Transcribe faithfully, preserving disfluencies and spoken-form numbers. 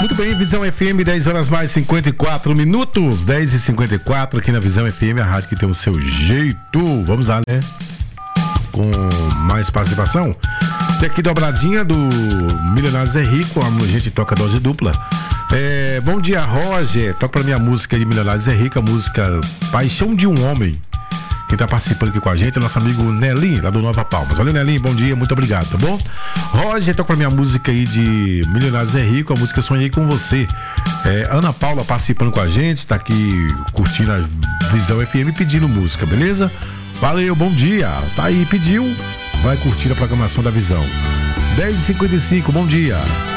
Muito bem, Visão F M, dez horas mais cinquenta e quatro minutos, dez e cinquenta e quatro aqui na Visão F M, a rádio que tem o seu jeito. Vamos lá, né? Com mais participação. E aqui dobradinha do Milionários é Rico, a gente toca dose dupla. É, bom dia, Roger. Toca pra minha música de Milionários é Rico, a música Paixão de um Homem. Quem tá participando aqui com a gente é nosso amigo Nelim, lá do Nova Palmas. Valeu, Nelim, bom dia, muito obrigado, tá bom? Roger, toca pra minha música aí de Milionários é Rico, a música Sonhei com Você. É, Ana Paula participando com a gente, tá aqui curtindo a Visão F M pedindo música, beleza? Valeu, bom dia. Tá aí, pediu, vai curtir a programação da Visão. dez e cinquenta e cinco, bom dia.